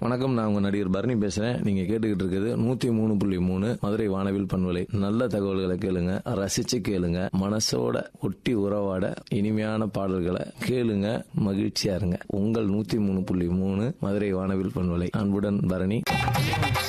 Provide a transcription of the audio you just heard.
வணக்கம், நான் உங்க நடிகர் பரணி பேசுறேன். நீங்க கேட்டுக்கிட்டு இருக்குது 103.3 மதுரை வானவில் பண்பலை. நல்ல தகவல்களை கேளுங்க, ரசிச்சு கேளுங்க, மனசோட ஒட்டி உறவாட இனிமையான பாடல்களை கேளுங்க, மகிழ்ச்சியா இருங்க. உங்கள் 103.3 மதுரை வானவில் பண்பலை. அன்புடன் பரணி.